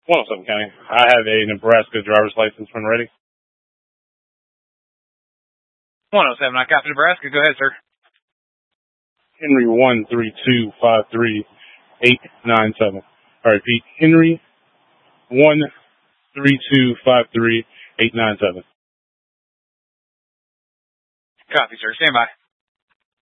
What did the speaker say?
107 County. I have a Nebraska driver's license when ready. 107, I copy Nebraska. Go ahead, sir. Henry 13253-897. All right, Pete. Henry 13253-897. Copy, sir. Stand by.